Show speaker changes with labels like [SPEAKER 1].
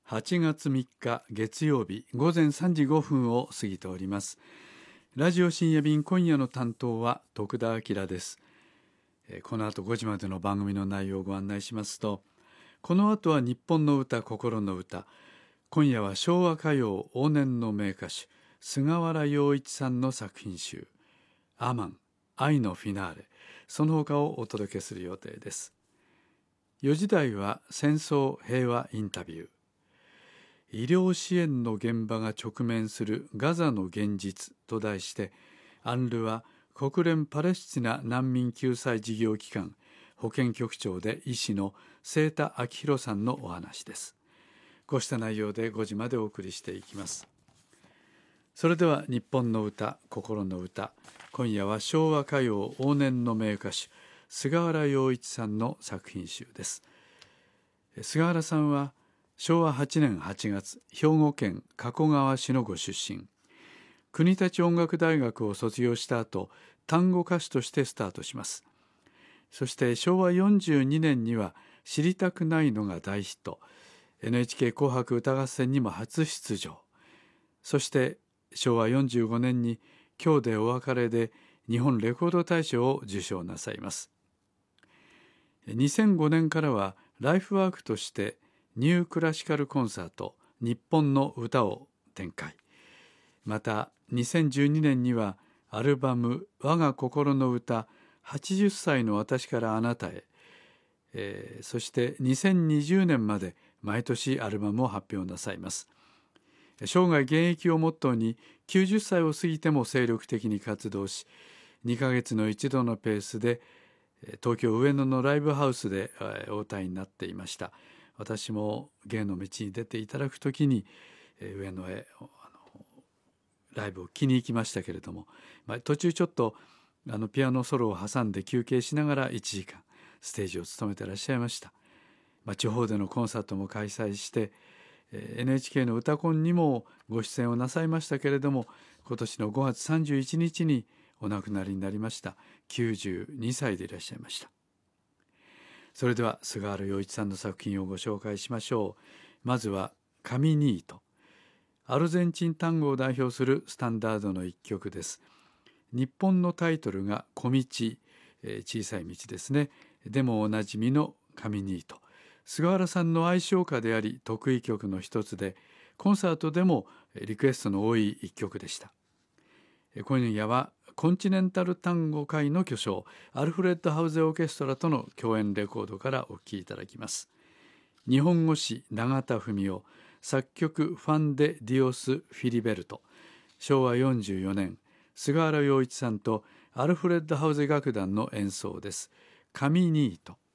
[SPEAKER 1] 8月3日月曜日午前3時5分を過ぎております。ラジオ深夜便、今夜の担当は徳田明です。この後5時までの番組の内容をご案内しますと、この後は日本の歌、心の歌。今夜は昭和歌謡往年の名歌手菅原洋一さんの作品集アマン、愛のフィナーレ、その他をお届けする予定です。4時台は戦争平和インタビュー。医療支援の現場が直面するガザの現実と題して、UNRWA国連パレスチナ難民救済事業機関保健局長で医師の清田明宏さんのお話です。こうした内容で5時までお送りしていきます。それでは日本の歌、心の歌。今夜は昭和歌謡往年の名歌手菅原洋一さんの作品集です。菅原さんは昭和8年8月、兵庫県加古川市のご出身。国立音楽大学を卒業した後、単語歌手としてスタートします。そして昭和42年には知りたくないのが大ヒット。NHK 紅白歌合戦にも初出場。そして昭和45年に今日でお別れで日本レコード大賞を受賞なさいます。2005年からはライフワークとしてニュークラシカルコンサート日本の歌を展開。また2012年にはアルバム我が心の歌80歳の私からあなたへ、そして2020年まで毎年アルバムを発表なさいます。生涯現役をモットーに90歳を過ぎても精力的に活動し、2ヶ月の一度のペースで東京上野のライブハウスでお歌いになっていました。私も芸の道に出ていただくときに上野へライブを聴きに行きましたけれども、途中ちょっとピアノソロを挟んで休憩しながら1時間ステージを務めていらっしゃいました。地方でのコンサートも開催して、NHK の歌コンにもご出演をなさいましたけれども、今年の5月31日にお亡くなりになりました。92歳でいらっしゃいました。それでは菅原洋一さんの作品をご紹介しましょう。まずはカミニート。アルゼンチン単語を代表するスタンダードの一曲です。日本のタイトルが小道、小さい道ですね。でもおなじみのカミニート。菅原さんの愛称歌であり得意曲の一つで、コンサートでもリクエストの多い一曲でした。今夜はコンチネンタル単語界の巨匠アルフレッド・ハウゼ・オーケストラとの共演レコードからお聴きいただきます。日本語詞永田文夫、作曲ファンデ・ディオス・フィリベルト。昭和44年菅原洋一さんとアルフレッド・ハウゼ楽団の演奏です。カミニート。